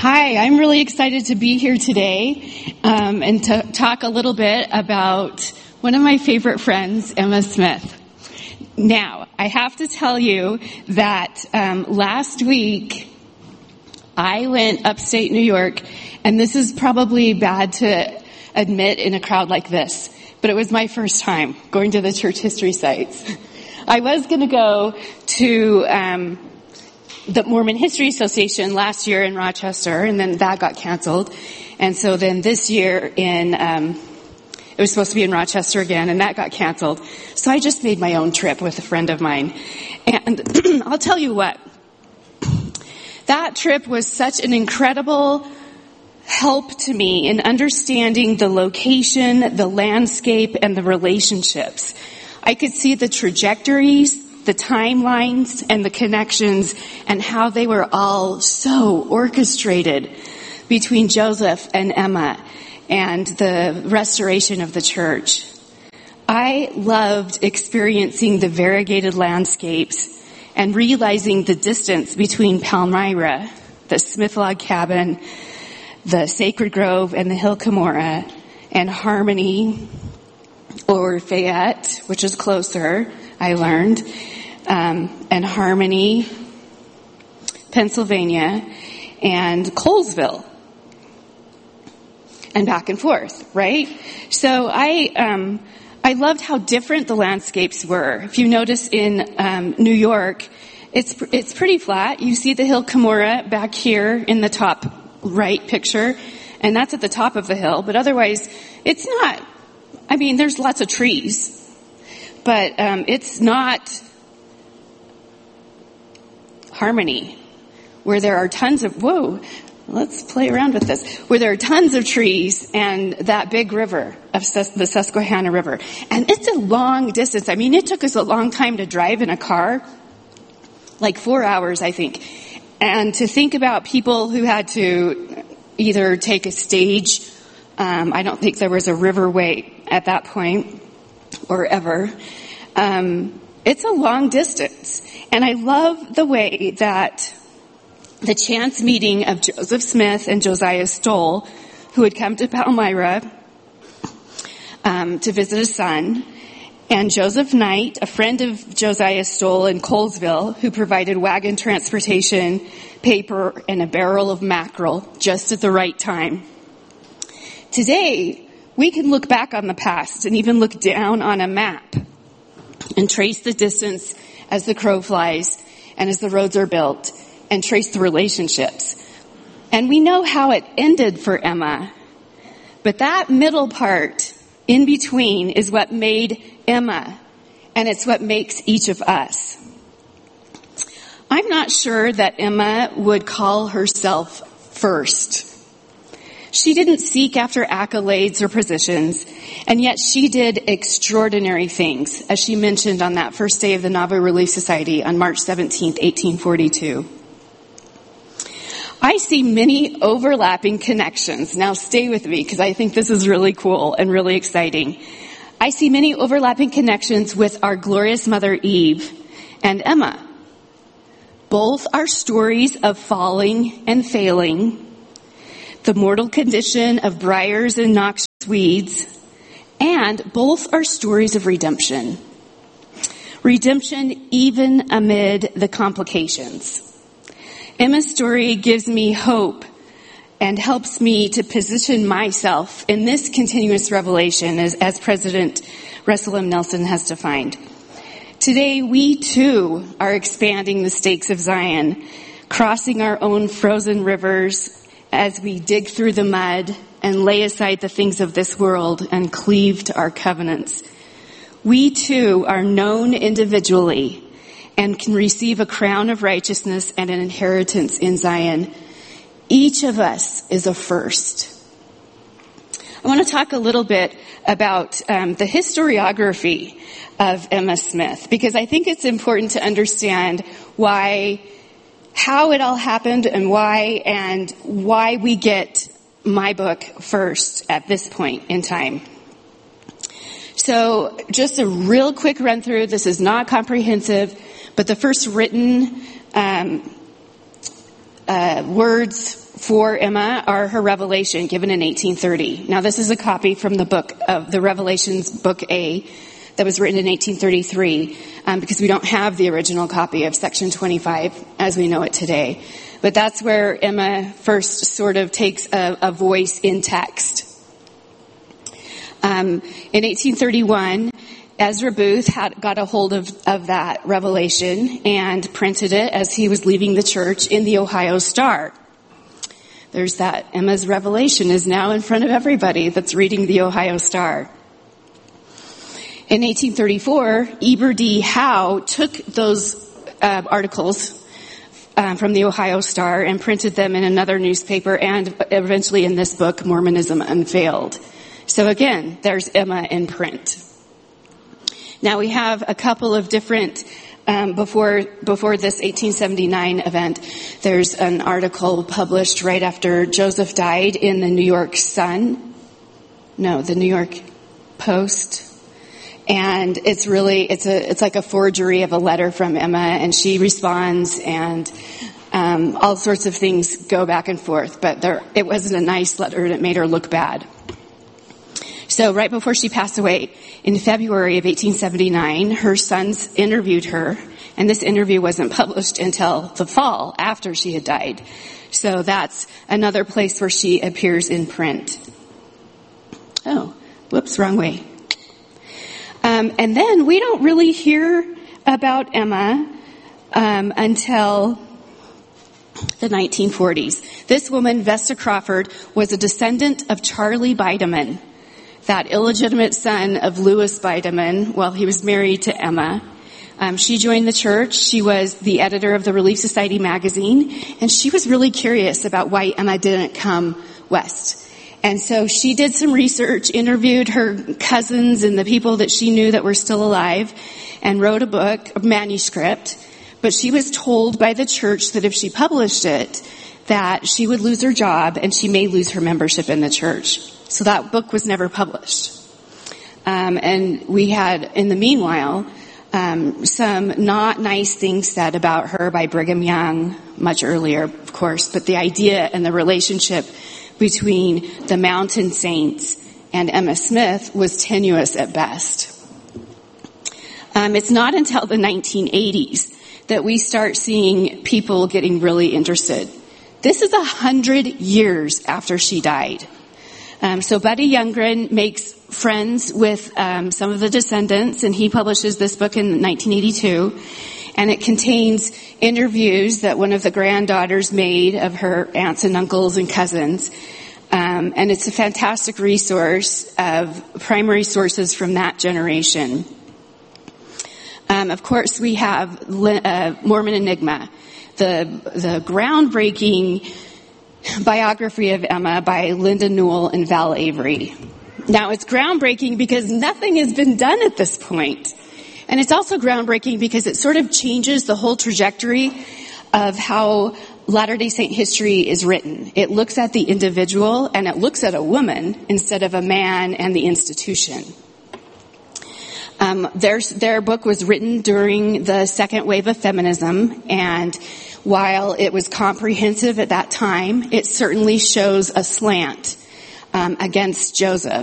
Hi, I'm really excited to be here today and to talk a little bit about one of my favorite friends, Emma Smith. Now, I have to tell you that last week I went upstate New York, and this is probably bad to admit in a crowd like this, but it was my first time going to the church history sites. I was going to go to the Mormon History Association last year in Rochester, and then that got canceled. And so then this year it was supposed to be in Rochester again, and that got canceled. So I just made my own trip with a friend of mine. And I'll tell you what, that trip was such an incredible help to me in understanding the location, the landscape, and the relationships. I could see the trajectories, the timelines, and the connections, and how they were all so orchestrated between Joseph and Emma and the restoration of the church. I loved experiencing the variegated landscapes and realizing the distance between Palmyra, the Smith Log Cabin, the Sacred Grove, and the Hill Cumorah, and Harmony, or Fayette, which is closer, I learned, and Harmony, Pennsylvania, and Colesville, and back and forth, right? So I loved how different the landscapes were. If you notice in New York, it's pretty flat. You see the Hill Cumorah back here in the top right picture, and that's at the top of the hill. But otherwise, it's not. I mean, there's lots of trees, but it's not Harmony, where there are tons of, let's play around with this, where there are tons of trees and that big river of the Susquehanna River. And it's a long distance. I mean, it took us a long time to drive in a car, like 4 hours, I think. And to think about people who had to either take a stage, I don't think there was a riverway at that point, or ever. It's a long distance. And I love the way that the chance meeting of Joseph Smith and Josiah Stoll, who had come to Palmyra to visit a son, and Joseph Knight, a friend of Josiah Stoll in Colesville, who provided wagon transportation, paper, and a barrel of mackerel just at the right time. Today, we can look back on the past and even look down on a map and trace the distance as the crow flies and as the roads are built, and trace the relationships. And we know how it ended for Emma. But that middle part in between is what made Emma, and it's what makes each of us. I'm not sure that Emma would call herself first. She didn't seek after accolades or positions, and yet she did extraordinary things, as she mentioned on that first day of the Nauvoo Relief Society on March 17th, 1842. I see many overlapping connections. Now stay with me, because I think this is really cool and really exciting. I see many overlapping connections with our glorious Mother Eve and Emma. Both are stories of falling and failing, the mortal condition of briars and noxious weeds, and both are stories of redemption. Redemption even amid the complications. Emma's story gives me hope and helps me to position myself in this continuous revelation as President Russell M. Nelson has defined. Today, we too are expanding the stakes of Zion, crossing our own frozen rivers as we dig through the mud and lay aside the things of this world and cleave to our covenants. We too are known individually and can receive a crown of righteousness and an inheritance in Zion. Each of us is a first. I want to talk a little bit about the historiography of Emma Smith, because I think it's important to understand how it all happened and why we get my book first at this point in time. So just a real quick run through. This is not comprehensive, but the first written words for Emma are her revelation given in 1830. Now, this is a copy from the book of the Revelations, Book A, that was written in 1833, because we don't have the original copy of Section 25 as we know it today. But that's where Emma first sort of takes a voice in text. In 1831, Ezra Booth got a hold of that revelation and printed it as he was leaving the church in the Ohio Star. There's that. Emma's revelation is now in front of everybody that's reading the Ohio Star. In 1834, Eber D. Howe took those articles from the Ohio Star and printed them in another newspaper and eventually in this book, Mormonism Unveiled. So again, there's Emma in print. Now we have a couple of different, before this 1879 event, there's an article published right after Joseph died in the New York Post. And it's really, it's like a forgery of a letter from Emma, and she responds, and all sorts of things go back and forth, but it wasn't a nice letter, and it made her look bad. So right before she passed away, in February of 1879, her sons interviewed her, and this interview wasn't published until the fall after she had died. So that's another place where she appears in print. Oh, whoops, wrong way. And then we don't really hear about Emma until the 1940s. This woman, Vesta Crawford, was a descendant of Charlie Bideman, that illegitimate son of Louis Bideman, while he was married to Emma. She joined the church. She was the editor of the Relief Society magazine, and she was really curious about why Emma didn't come west. And so she did some research, interviewed her cousins and the people that she knew that were still alive, and wrote a book, a manuscript. But she was told by the church that if she published it, that she would lose her job and she may lose her membership in the church. So that book was never published. And we had, in the meanwhile, some not nice things said about her by Brigham Young, much earlier, of course, but the idea and the relationship between the Mountain Saints and Emma Smith was tenuous at best. It's not until the 1980s that we start seeing people getting really interested. This is 100 years after she died. So Buddy Youngren makes friends with some of the descendants, and he publishes this book in 1982. And it contains interviews that one of the granddaughters made of her aunts and uncles and cousins. And it's a fantastic resource of primary sources from that generation. Of course, we have Mormon Enigma, the groundbreaking biography of Emma by Linda Newell and Val Avery. Now, it's groundbreaking because nothing has been done at this point. And it's also groundbreaking because it sort of changes the whole trajectory of how Latter-day Saint history is written. It looks at the individual and it looks at a woman instead of a man and the institution. Their book was written during the second wave of feminism, and while it was comprehensive at that time, it certainly shows a slant against Joseph.